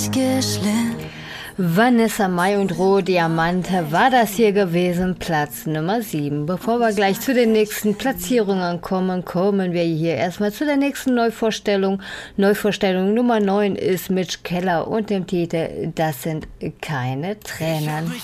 Vanessa Mai und Rohe Diamante war das hier gewesen, Platz Nummer 7. Bevor wir gleich zu den nächsten Platzierungen kommen, kommen wir hier erstmal zu der nächsten Neuvorstellung. Neuvorstellung Nummer 9 ist Mitch Keller und dem Titel Das sind keine Tränen.